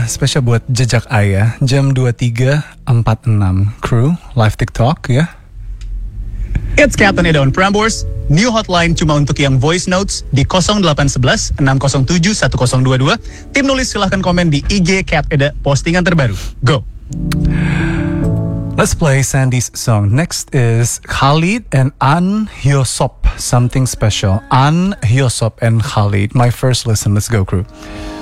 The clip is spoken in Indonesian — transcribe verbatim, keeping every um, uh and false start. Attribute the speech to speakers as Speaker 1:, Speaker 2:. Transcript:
Speaker 1: spesial buat Jejak Ayah jam dua puluh tiga empat puluh enam Crew live TikTok ya.
Speaker 2: It's Captain Edo on Prambors. New hotline cuma untuk yang voice notes di nol delapan satu satu enam nol tujuh satu nol dua dua. Tim nulis silahkan komen di I G Cap Eda postingan terbaru. Go.
Speaker 1: Let's play Sandy's song. Next is Khalid and An Hyosop. Something special. An Hyosop and Khalid. My first listen. Let's go, crew.